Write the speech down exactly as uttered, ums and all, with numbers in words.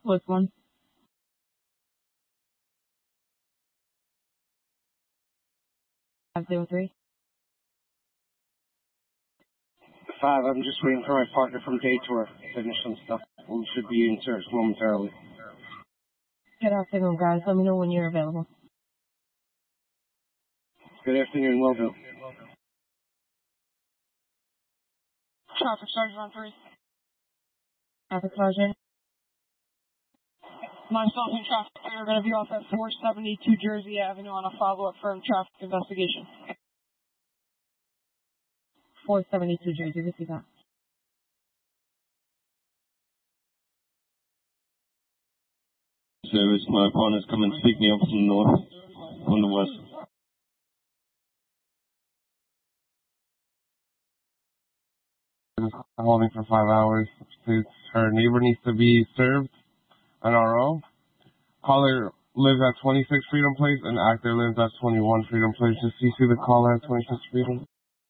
Which one? five zero three. Five, I'm just waiting for my partner from Daytour to finish some stuff. We should be in service momentarily. Good afternoon, guys. Let me know when you're available. Good afternoon, will do. Traffic Sergeant on three. Traffic Sergeant. Myself and traffic, we are going to be off at four seventy-two Jersey Avenue on a follow-up firm traffic investigation. four seventy-two Jersey, receive that. Service, my partner's coming to pick me up from the north, on the west. Holding for five hours. Her neighbor needs to be served on our own. Caller lives at twenty-six Freedom Place and actor lives at twenty-one Freedom Place. Just C C the caller at twenty-six Freedom.